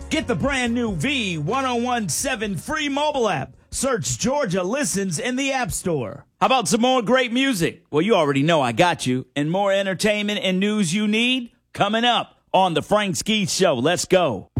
Get the brand new V1017 free mobile app. Search Georgia Listens in the App Store. How about some more great music? Well, you already know I got you. And more entertainment and news you need? Coming up on The Frank Ski Show. Let's go.